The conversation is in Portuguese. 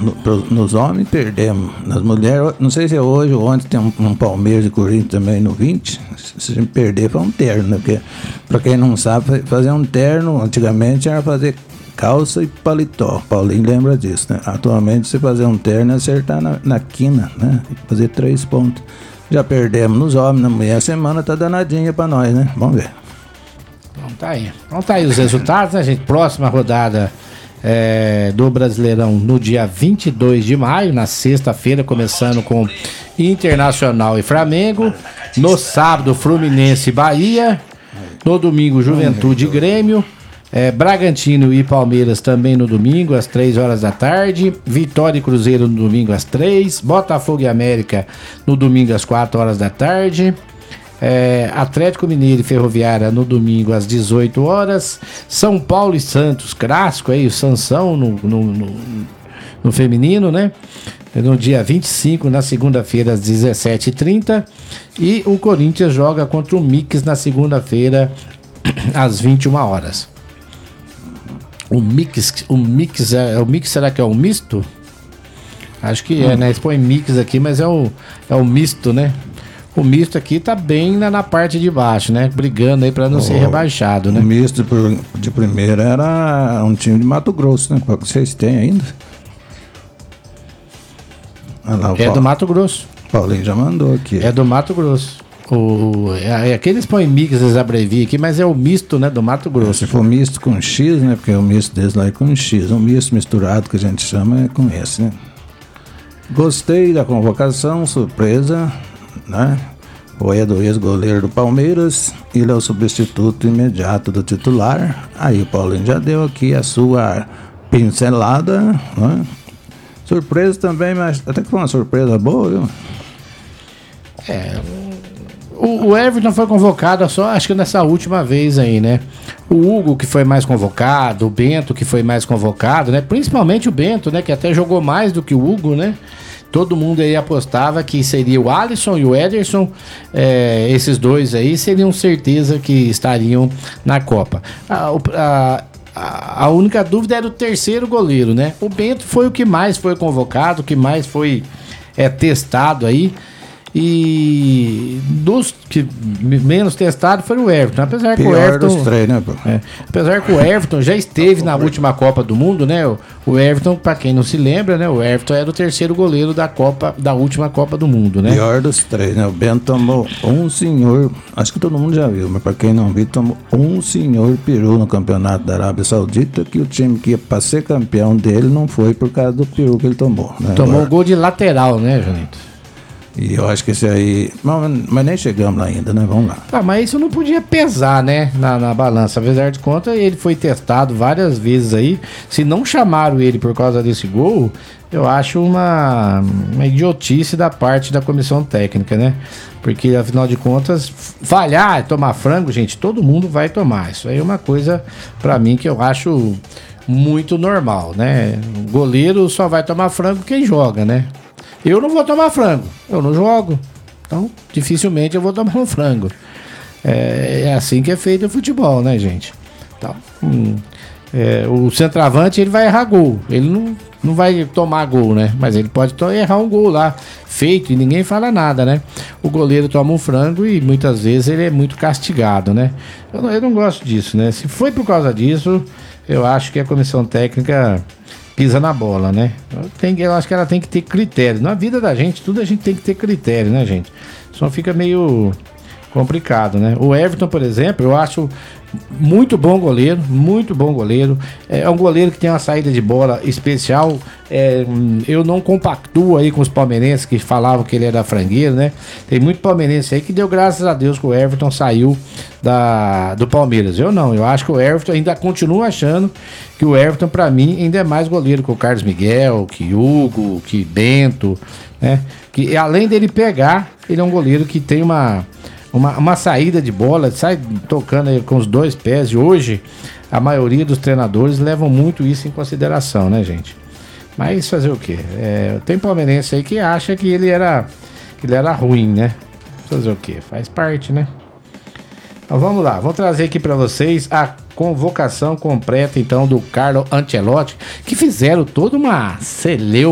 nos homens perdemos. Nas mulheres, não sei se é hoje ou ontem, tem um Palmeiras e Corinthians também no 20. Se a gente perder, foi um terno, né? Porque, pra quem não sabe, fazer um terno, antigamente era fazer calça e paletó. Paulinho lembra disso, né? Atualmente, você fazer um terno é acertar na quina, né? Fazer 3 pontos. Já perdemos nos homens, na mulher. A semana tá danadinha pra nós, né? Vamos ver. Então tá aí os resultados, né, gente? Próxima rodada do Brasileirão no dia 22 de maio, na sexta-feira, começando com Internacional e Flamengo. No sábado, Fluminense e Bahia. No domingo, Juventude e Grêmio. Bragantino e Palmeiras também no domingo, às 3 horas da tarde. Vitória e Cruzeiro no domingo às 3. Botafogo e América no domingo às 4 horas da tarde. Atlético Mineiro e Ferroviária no domingo às 18 horas. São Paulo e Santos, clássico aí, o Sansão no feminino, né? No dia 25, na segunda-feira, às 17h30. E o Corinthians joga contra o Mix na segunda-feira, às 21 horas. O mix será que é o misto? Acho que né? Eles põem mix aqui, mas é o misto, né? O misto aqui tá bem na parte de baixo, né? Brigando aí pra não ser rebaixado, né? O misto de primeira era um time de Mato Grosso, né? Qual que vocês têm ainda? Do Mato Grosso. Paulinho já mandou aqui. É do Mato Grosso. Aqui eles põem mix, eles abreviam aqui, mas é o misto, né, do Mato Grosso. Se for misto com X, né, porque o misto deles lá é com X. O misto misturado que a gente chama é com esse, né. Gostei da convocação, surpresa, né. O ex-goleiro do Palmeiras, ele é o substituto imediato do titular. Aí o Paulinho já deu aqui a sua pincelada, né. Surpresa também, mas até que foi uma surpresa boa, viu? O Everton foi convocado só, acho que nessa última vez aí, né? O Hugo que foi mais convocado, o Bento que foi mais convocado, né? Principalmente o Bento, né? Que até jogou mais do que o Hugo, né? Todo mundo aí apostava que seria o Alisson e o Ederson, esses dois aí seriam certeza que estariam na Copa. A única dúvida era o terceiro goleiro, né? O Bento foi o que mais foi convocado, o que mais foi testado aí. E dos que menos testados foi o Everton. Apesar que o Everton. Dos três, né, apesar que o Everton já esteve na última Copa do Mundo, né? O Everton, pra quem não se lembra, né? O Everton era o terceiro goleiro da última Copa do Mundo, né? Pior dos três, né? O Bento tomou um senhor. Acho que todo mundo já viu, mas pra quem não viu, tomou um senhor peru no campeonato da Arábia Saudita, que o time que ia pra ser campeão dele não foi por causa do peru que ele tomou, né? Tomou o gol de lateral, né, Janito? E eu acho que esse aí... Mas nem chegamos lá ainda, né? Vamos lá. Mas isso não podia pesar, né? Na balança. Apesar de conta, ele foi testado várias vezes aí. Se não chamaram ele por causa desse gol, eu acho uma idiotice da parte da comissão técnica, né? Porque, afinal de contas, falhar e tomar frango, gente, todo mundo vai tomar. Isso aí é uma coisa, pra mim, que eu acho muito normal, né? O goleiro só vai tomar frango quem joga, né? Eu não vou tomar frango, eu não jogo. Então, dificilmente eu vou tomar um frango. É assim que é feito o futebol, né, gente? Então, o centroavante, ele vai errar gol. Ele não vai tomar gol, né? Mas ele pode errar um gol lá, feito, e ninguém fala nada, né? O goleiro toma um frango e muitas vezes ele é muito castigado, né? Eu não gosto disso, né? Se foi por causa disso, eu acho que a comissão técnica pisa na bola, né? Eu acho que ela tem que ter critério. Na vida da gente, tudo a gente tem que ter critério, né, gente? Só fica meio complicado, né? O Everton, por exemplo, eu acho muito bom goleiro, muito bom goleiro. É um goleiro que tem uma saída de bola especial. Eu não compactuo aí com os palmeirenses que falavam que ele era frangueiro, né? Tem muito palmeirense aí que deu graças a Deus que o Everton saiu do Palmeiras. Eu não, eu acho que o Everton, ainda continuo achando que o Everton, pra mim, ainda é mais goleiro que o Carlos Miguel, que Hugo, que Bento, né? Que além dele pegar, ele é um goleiro que tem uma saída de bola, sai tocando aí com os dois pés. E hoje, a maioria dos treinadores levam muito isso em consideração, né, gente? Mas fazer o quê? Tem palmeirense aí que acha que ele era ruim, né? Fazer o quê? Faz parte, né? Então vamos lá, vou trazer aqui para vocês a convocação completa, então, do Carlo Ancelotti, que fizeram toda uma celeuma